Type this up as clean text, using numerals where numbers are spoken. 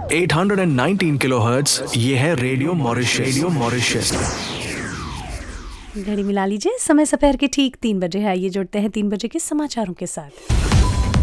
819 kilohertz, ये है radio Mauritius. Radio Mauritius. घड़ी मिला लीजिए, समय दोपहर के ठीक 3 बजे है। ये जुड़ते हैं 3 बजे के समाचारों के साथ।